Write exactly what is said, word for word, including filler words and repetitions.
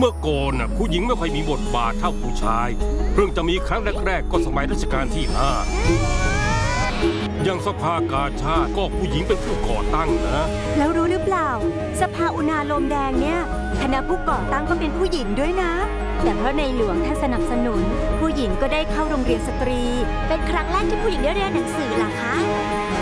มื่อก่อนน่ะผู้หญิงไม่ค่อยมีบทบาทเท่าผู้ชายเพิ่งจะมีครั้งแรกๆก็สมัยรัชกาลที่ห้าอย่างสภากาชาดก็ผู้หญิงเป็นผู้ก่อตั้งนะแล้วรู้หรือเปล่าสภาอุณาโลมแดงเนี่ยคณะผู้ก่อตั้งก็เป็นผู้หญิงด้วยนะแต่เพราะในหลวงท่านสนับสนุนผู้หญิงก็ได้เข้าโรงเรียนสตรีเป็นครั้งแรกที่ผู้หญิงได้เรียนหนังสือเหรอคะ